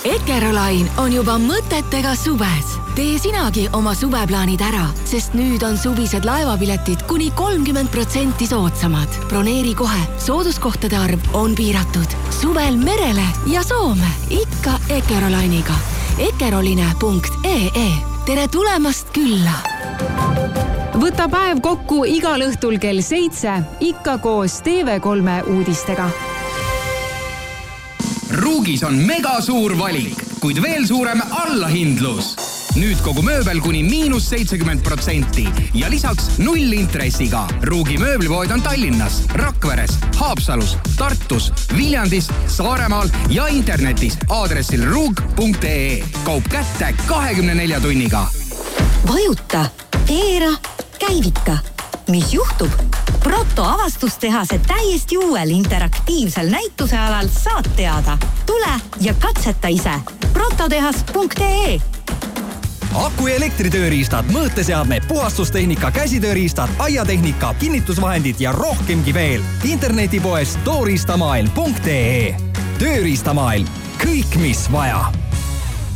Eckerolain on juba mõtetega suves. Tee sinagi oma suveplaanid ära, sest nüüd on suvised laevapiletid kuni 30% soodsamad. Broneeri kohe, sooduskohtade arv on piiratud. Suvel merele ja Soome, ikka Eckerolainiga. Eckeroline.ee. Tere tulemast külla! Võta päev kokku igal õhtul kell 7, ikka koos TV3 uudistega. Ruugis on mega suur valik, kuid veel suurem allahindlus. Nüüd kogu mööbel kuni -70% ja lisaks 0 intressiga. Ruugi mööblipood on Tallinnas, Rakveres, Haapsalus, Tartus, Viljandis, Saaremaal ja internetis aadressil ruug.ee. Kaup kätte 24 tunniga. Vajuta, keera, käivita. Mis juhtub? Proto avastustehase täiesti uuel interaktiivsel näitusealal saad teada. Tule ja katseta ise. prototehas.ee. Aku- ja elektritööriistad, mõõteseadmed, puhastustehnika, käsitööriistad, aiatehnika, kinnitusvahendid ja rohkemgi veel. Internetipoes tooriistamaailm.ee. Tööriistamaailm. Kõik, mis vaja.